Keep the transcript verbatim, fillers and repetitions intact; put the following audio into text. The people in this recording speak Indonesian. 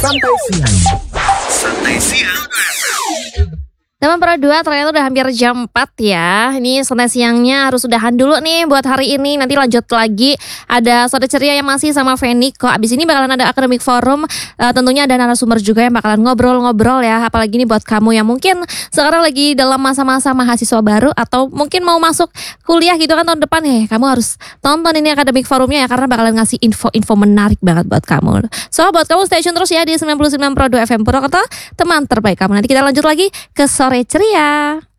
Santai Siang. Santai Siang. Teman Pro dua, ternyata udah hampir jam empat ya. Ini santai siangnya harus udahan dulu nih buat hari ini. Nanti lanjut lagi. Ada Sore Ceria yang masih sama Feni kok. Abis ini bakalan ada Academic Forum. uh, Tentunya ada narasumber juga yang bakalan ngobrol-ngobrol ya. Apalagi nih buat kamu yang mungkin sekarang lagi dalam masa-masa mahasiswa baru, atau mungkin mau masuk kuliah gitu kan tahun depan. Heh, kamu harus tonton ini Academic Forumnya ya, karena bakalan ngasih info-info menarik banget buat kamu. So buat kamu stay tune terus ya di sembilan puluh sembilan Pro dua F M Purwokerto, teman terbaik kamu. Nanti kita lanjut lagi ke Sore Ceria.